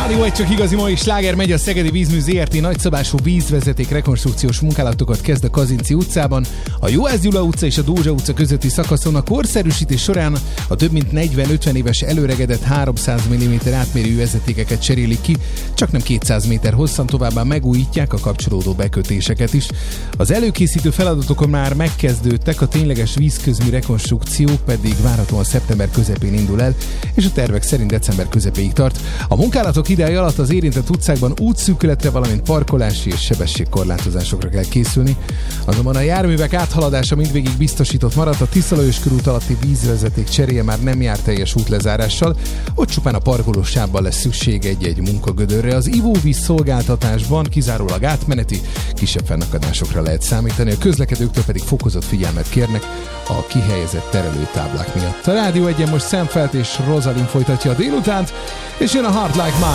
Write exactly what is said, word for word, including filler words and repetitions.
Rádió egy csak igazi mai sláger megy. A Szegedi Vízmű zé er té nagyszabású vízvezeték rekonstrukciós munkálatokat kezd a Kazinczy utcában. A Juhász Gyula utca és a Dózsa utca közötti szakaszon a korszerűsítés során a több mint negyven-ötven éves előregedett háromszáz milliméter átmérőjű vezetékeket cserélik ki, csak nem kétszáz méter hosszan, továbbá megújítják a kapcsolódó bekötéseket is. Az előkészítő feladatokon már megkezdődtek, a tényleges vízközmű rekonstrukció pedig várhatóan szeptember közepén indul el, és a tervek szerint december közepéig tart. A munkálatok ideje alatt az érintett utcákban útszűkületre, valamint parkolási és sebességkorlátozásokra kell készülni. Azonban a járművek áthaladása mindvégig biztosított maradt, a Tisza-Lajos körút alatti vízvezeték cseréje már nem jár teljes útlezárással, ott csupán a parkolós sávban lesz szükség egy-egy munkagödörre. Az ivóvíz szolgáltatásban kizárólag átmeneti, kisebb fennakadásokra lehet számítani, a közlekedőktől pedig fokozott figyelmet kérnek a kihelyezett terelőtáblák miatt. A Rádió egyen most Sam Feldt és Rosalind folytatja a délutánt, és jön a Hard Like Mine.